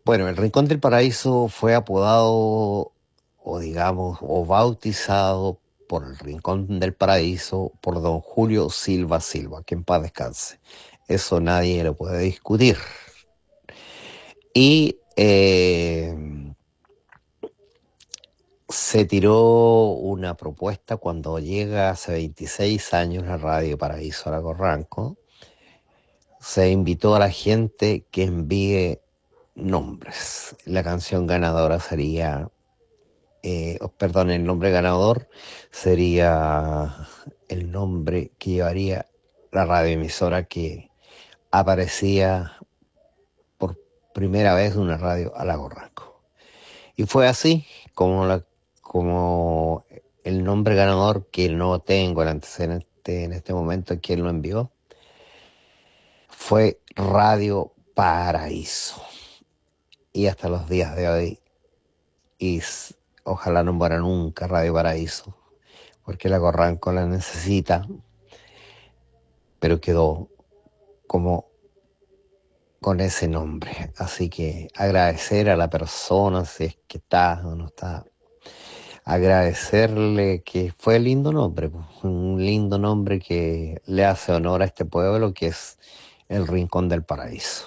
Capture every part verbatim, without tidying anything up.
Bueno, el Rincón del Paraíso fue apodado, o digamos, o bautizado por el Rincón del Paraíso por don Julio Silva Silva, que en paz descanse. Eso nadie lo puede discutir. Y eh, se tiró una propuesta cuando llega hace veintiséis años la Radio Paraíso a Lago Ranco. Se invitó a la gente que envíe nombres. La canción ganadora sería, eh, oh, perdón, el nombre ganador sería el nombre que llevaría la radioemisora que aparecía por primera vez de una radio a Lago Ranco. Y fue así como, la, como el nombre ganador, que no tengo el antecedente en este momento, quien lo envió, fue Radio Paraíso. Y hasta los días de hoy, y ojalá no muera nunca Radio Paraíso, porque Lago Ranco la necesita, pero quedó como con ese nombre. Así que agradecer a la persona, si es que está o no está, agradecerle que fue lindo nombre, un lindo nombre que le hace honor a este pueblo que es el Rincón del Paraíso.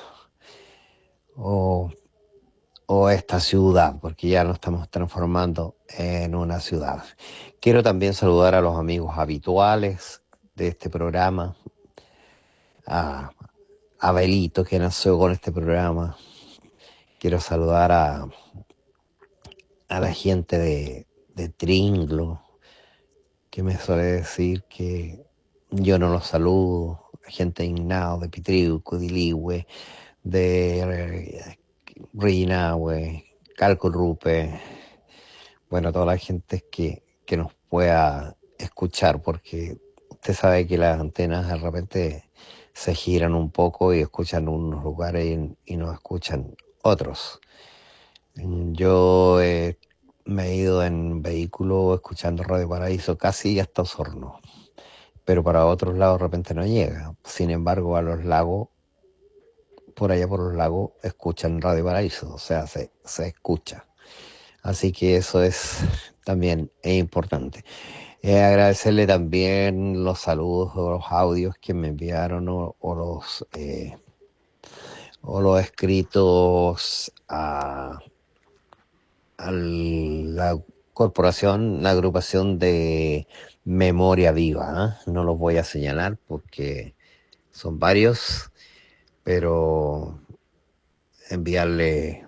O, o esta ciudad, porque ya nos estamos transformando en una ciudad. Quiero también saludar a los amigos habituales de este programa, a Abelito, que nació con este programa. Quiero saludar a, a la gente de, de Tringlo, que me suele decir que yo no los saludo. La gente de Ignao, de Pitriuco, de Iligüe, de Rinahue, Calcorrupe. Bueno, toda la gente que, que nos pueda escuchar, porque usted sabe que las antenas de repente se giran un poco y escuchan unos lugares y, y no escuchan otros. Yo eh, me he ido en vehículo escuchando Radio Paraíso casi hasta Osorno, pero para otros lados de repente no llega. Sin embargo, a los lagos, por allá por los lagos, escuchan Radio Paraíso, o sea, se, se escucha. Así que eso es también es importante. Eh, agradecerle también los saludos o los audios que me enviaron o, o los eh, o los escritos a, a la corporación, la agrupación de Memoria Viva, ¿eh? No los voy a señalar porque son varios, pero enviarle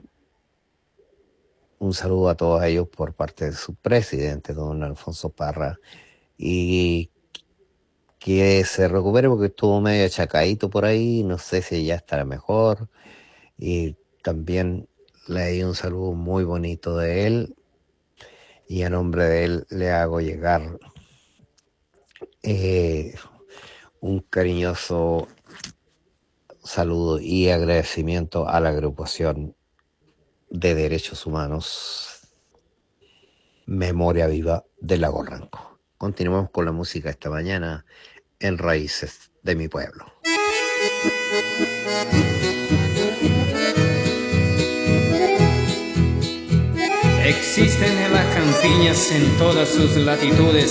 un saludo a todos ellos por parte de su presidente, don Alfonso Parra, y que se recupere porque estuvo medio achacadito por ahí, no sé si ya estará mejor. Y también le di un saludo muy bonito de él, y a nombre de él le hago llegar eh, un cariñoso saludo y agradecimiento a la agrupación de derechos humanos Memoria Viva de Lago Ranco. Continuamos con la música esta mañana en Raíces de mi Pueblo. Existen en las campiñas en todas sus latitudes